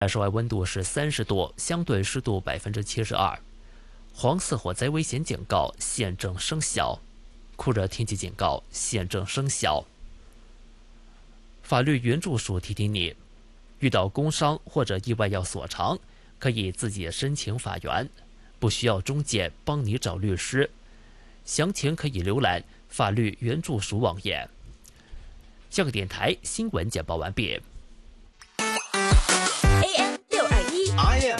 室外温度是30度，相对湿度72%。黄色火灾危险警告现正生效，酷热天气警告现正生效。法律援助署提醒你，遇到工伤或者意外要索偿，可以自己申请法援，不需要中介帮你找律师。详情可以浏览法律援助署网页。香港电台新闻简报完毕。 AM 621